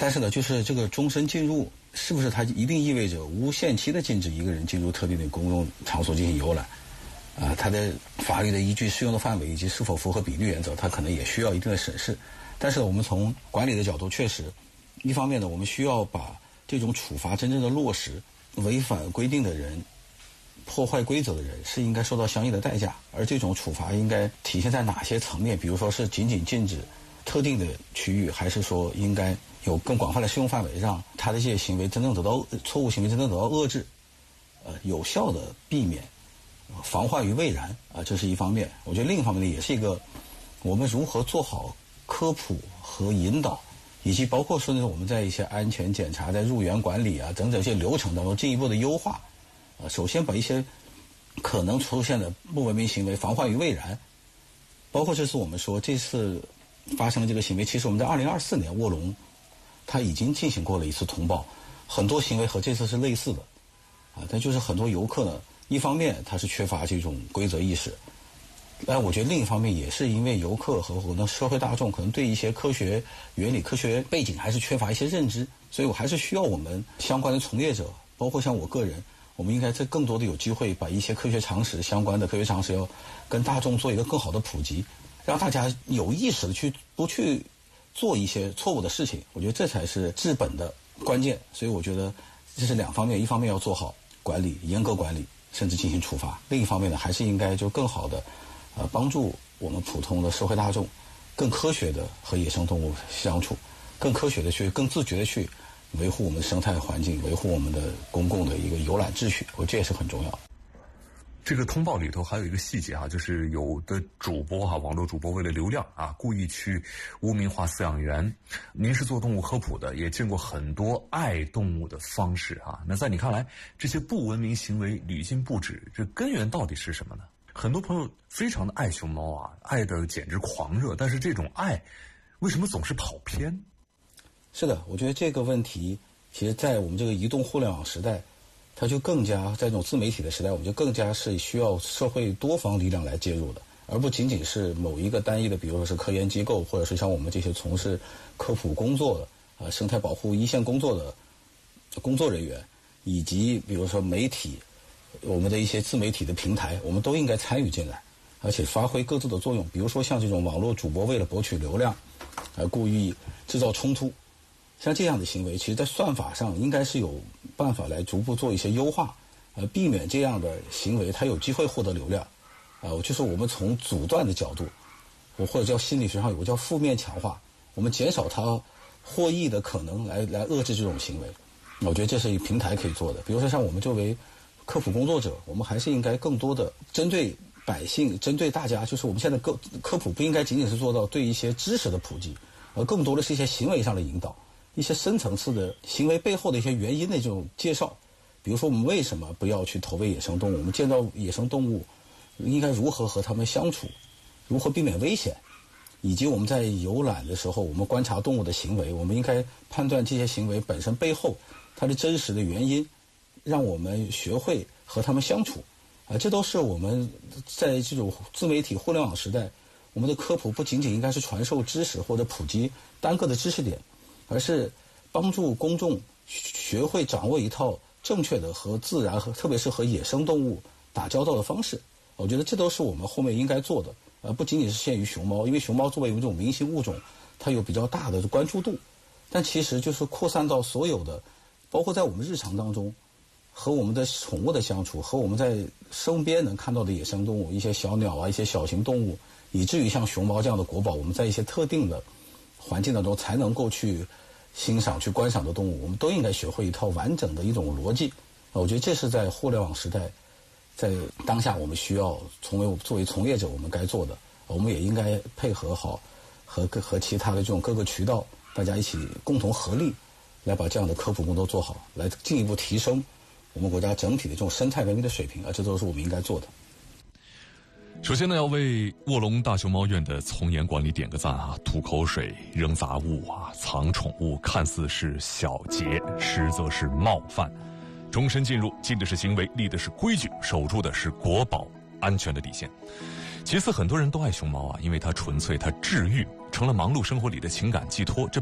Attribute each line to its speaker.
Speaker 1: 但是呢，就是这个终身进入，是不是它一定意味着无限期的禁止一个人进入特定的公共场所进行游览？它的法律的依据、适用的范围以及是否符合比例原则，它可能也需要一定的审视。但是我们从管理的角度，确实，一方面呢，我们需要把这种处罚真正的落实，违反规定的人、破坏规则的人是应该受到相应的代价，而这种处罚应该体现在哪些层面？比如说是仅仅禁止特定的区域，还是说应该有更广泛的适用范围，让他的这些行为真正得到错误行为真正得到遏制，有效的避免防患于未然这是一方面。我觉得另一方面呢，也是一个我们如何做好科普和引导，以及包括说呢我们在一些安全检查、在入园管理等等一些流程当中进一步的优化。首先把一些可能出现的不文明行为防患于未然，包括这次我们说这次发生的这个行为，其实我们在2024年卧龙它已经进行过了一次通报，很多行为和这次是类似的但就是很多游客呢，一方面他是缺乏这种规则意识，但我觉得另一方面也是因为游客和我们社会大众可能对一些科学原理、科学背景还是缺乏一些认知，所以我还是需要我们相关的从业者，包括像我个人，我们应该在更多的有机会把一些科学常识相关的科学常识要跟大众做一个更好的普及，让大家有意识的不去做一些错误的事情。我觉得这才是治本的关键。所以我觉得这是两方面，一方面要做好管理，严格管理，甚至进行处罚；另一方面呢，还是应该就更好的帮助我们普通的社会大众更科学的和野生动物相处，更科学的更自觉的去维护我们的生态环境，维护我们的公共的一个游览秩序，我这也是很重要。
Speaker 2: 这个通报里头还有一个细节就是有的主播网络主播为了流量故意去污名化饲养员。您是做动物科普的，也见过很多爱动物的方式那在你看来，这些不文明行为屡禁不止，这根源到底是什么呢？很多朋友非常的爱熊猫爱的简直狂热，但是这种爱为什么总是跑偏？
Speaker 1: 是的，我觉得这个问题其实在我们这个移动互联网时代，它就更加在这种自媒体的时代，我们就更加是需要社会多方力量来介入的，而不仅仅是某一个单一的，比如说是科研机构，或者是像我们这些从事科普工作的生态保护一线工作的工作人员，以及比如说媒体，我们的一些自媒体的平台，我们都应该参与进来，而且发挥各自的作用。比如说像这种网络主播为了博取流量故意制造冲突，像这样的行为，其实在算法上应该是有办法来逐步做一些优化，避免这样的行为它有机会获得流量。就是我们从阻断的角度，或者叫心理学上有个叫负面强化，我们减少它获益的可能，来遏制这种行为。我觉得这是一个平台可以做的。比如说像我们作为科普工作者，我们还是应该更多的针对百姓，针对大家，就是我们现在科普不应该仅仅是做到对一些知识的普及，而更多的是一些行为上的引导，一些深层次的行为背后的一些原因的这种介绍。比如说我们为什么不要去投喂野生动物，我们见到野生动物应该如何和它们相处，如何避免危险，以及我们在游览的时候，我们观察动物的行为，我们应该判断这些行为本身背后它的真实的原因，让我们学会和它们相处这都是我们在这种自媒体互联网时代，我们的科普不仅仅应该是传授知识或者普及单个的知识点，而是帮助公众学会掌握一套正确的和自然和特别是和野生动物打交道的方式。我觉得这都是我们后面应该做的，不仅仅是限于熊猫，因为熊猫作为一种明星物种，它有比较大的关注度，但其实就是扩散到所有的，包括在我们日常当中和我们的宠物的相处，和我们在身边能看到的野生动物，一些小鸟一些小型动物，以至于像熊猫这样的国宝，我们在一些特定的环境当中才能够去欣赏去观赏的动物，我们都应该学会一套完整的一种逻辑。我觉得这是在互联网时代，在当下我们需要作为从业者我们该做的。我们也应该配合好和其他的这种各个渠道，大家一起共同合力来把这样的科普工作做好，来进一步提升我们国家整体的这种生态文明的水平，这都是我们应该做的。
Speaker 2: 首先呢，要为卧龙大熊猫院的从严管理点个赞吐口水、扔杂物藏宠物，看似是小节，实则是冒犯。终身进入，禁的是行为，立的是规矩，守住的是国宝安全的底线。其次，很多人都爱熊猫因为它纯粹，它治愈，成了忙碌生活里的情感寄托。这